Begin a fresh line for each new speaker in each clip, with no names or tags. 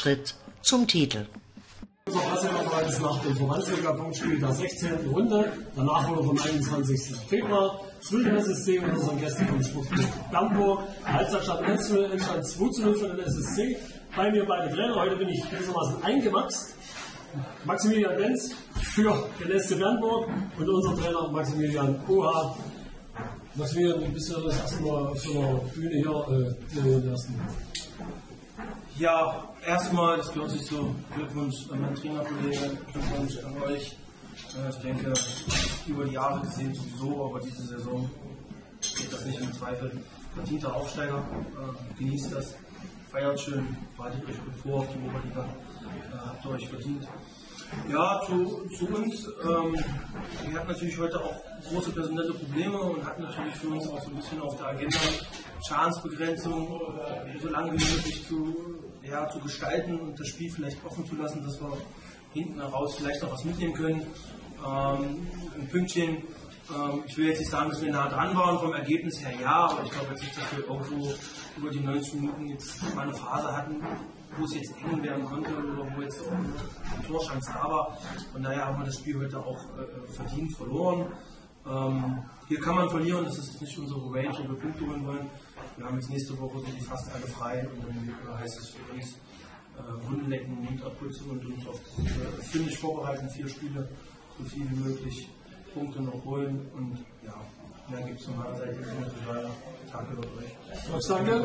Schritt zum Titel.
Unser Pressekonferenz ist nach dem Verbandsliga-Punktspiel der 16. Runde. Danach wurde vom 21. Februar Zwischen SSC und unseren Gästen vom Sportclub Bernburg. Halbzeitstand 1:0, 2:0 für den SSC. Bei mir beide Trainer. Heute bin ich gewissermaßen eingemaxt. Maximilian Benz für den SC Bernburg und unser Trainer Maximilian Oha. Maximilian, du bist ja das erste Mal auf so einer Bühne hier.
Ja, erstmal, das gehört sich so, Glückwunsch an meinen Trainerkollegen, Glückwunsch an euch. Ich denke, über die Jahre gesehen sowieso, aber diese Saison steht das nicht im Zweifel. Verdienter Aufsteiger, genießt das, feiert schön, bereitet euch gut vor auf die Oberliga, habt ihr euch verdient. Ja, zu uns, wir hatten natürlich heute auch große personelle Probleme und hatten natürlich für uns auch so ein bisschen auf der Agenda Schadensbegrenzung, so lange wie möglich zu gestalten und das Spiel vielleicht offen zu lassen, dass wir hinten heraus vielleicht noch was mitnehmen können. Ein Pünktchen, ich will jetzt nicht sagen, dass wir nah dran waren vom Ergebnis her, ja, aber ich glaube jetzt nicht, dass wir irgendwo über die 90 Minuten jetzt mal eine Phase hatten, wo es jetzt eng werden konnte oder wo jetzt auch eine Torchance da war. Von daher haben wir das Spiel heute auch verdient verloren. Hier kann man verlieren, das ist jetzt nicht unsere Range, wo wir Punkte holen wollen. Wir haben jetzt nächste Woche sind die fast alle frei und dann heißt es für uns Runden lecken, Mund abputzen und uns auf Finish vorbereiten, 4 Spiele, so viel wie möglich Punkte noch holen und ja, mehr gibt es von meiner Seite nicht mehr. Danke für euch.
Max, danke.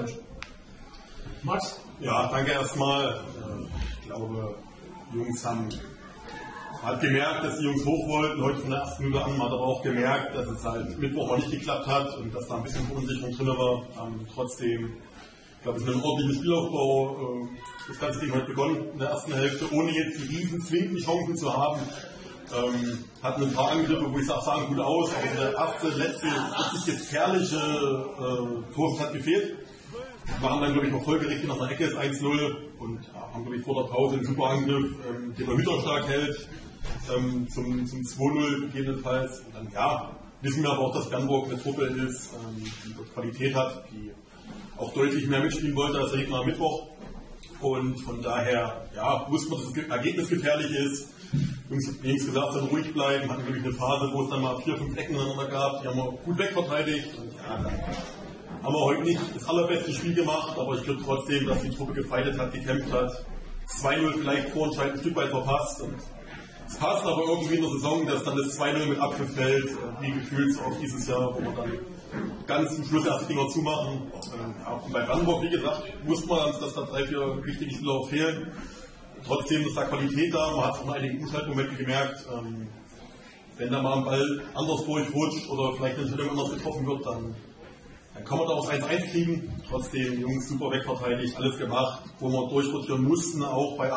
Max?
Ja, danke erstmal. Ich glaube, die Jungs haben gemerkt, dass die Jungs hoch wollten, heute von der ersten Minute an, hat aber auch gemerkt, dass es halt Mittwoch auch nicht geklappt hat und dass da ein bisschen Verunsicherung drin war. Trotzdem, ich glaube, es ist ein ordentlicher Spielaufbau. Das ganze Ding hat begonnen in der ersten Hälfte, ohne jetzt die riesen zwingenden Chancen zu haben. Hatten ein paar Angriffe, wo ich sage, sahen gut aus, aber der erste, letzte, richtig gefährliche Tor hat gefehlt. Wir haben dann, glaube ich, noch folgerichtig nach einer Ecke, ist 1:0 und haben, glaube ich, vor der Pause einen super Angriff, den der Hütter stark hält, zum 2:0 gegebenenfalls. Und dann, ja, wissen wir aber auch, dass Bernburg eine Truppe ist, die dort Qualität hat, die auch deutlich mehr mitspielen wollte als der Gegner am Mittwoch. Und von daher, ja, wussten wir, dass das Ergebnis gefährlich ist. Wie Jungs gesagt haben, ruhig bleiben, hatten, glaube ich, eine Phase, wo es dann mal 4, 5 Ecken ineinander gab, die haben wir gut wegverteidigt. Und ja, dann haben wir heute nicht das allerbeste Spiel gemacht, aber ich glaube trotzdem, dass die Truppe gefeitet hat, gekämpft hat. 2:0 vielleicht vorentscheidend ein Stück weit verpasst. Und es passt aber irgendwie in der Saison, dass dann das 2:0 mit Abpfiff fällt, wie gefühlt so auf dieses Jahr, wo wir dann ganz zum Schluss erst die Dinger zumachen. Und bei Bernburg, wie gesagt, wusste man, dass da 3, 4 wichtige Spieler auch fehlen. Trotzdem ist da Qualität da, man hat es von einigen Umschaltmomenten gemerkt. Wenn da mal ein Ball anders durchrutscht oder vielleicht eine Entscheidung anders getroffen wird, dann kann man da auch 1:1 kriegen. Trotzdem, die Jungs super wegverteidigt, alles gemacht, wo wir durchrotieren mussten, auch bei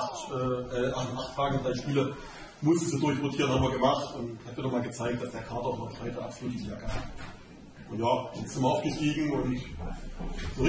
8 Tagen, 3 Spiele, mussten sie durchrotieren, haben wir gemacht und hat wieder mal gezeigt, dass der Kader auch noch Freitag absolut die Jacke hat. Und ja, jetzt sind wir aufgestiegen und so